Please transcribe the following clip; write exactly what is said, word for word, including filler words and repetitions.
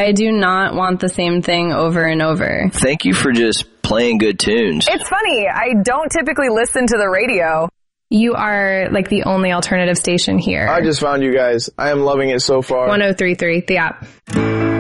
I do not want the same thing over and over. Thank you for just playing good tunes. It's funny. I don't typically listen to the radio. You are like the only alternative station here. I just found you guys. I am loving it so far. one oh three point three, the app.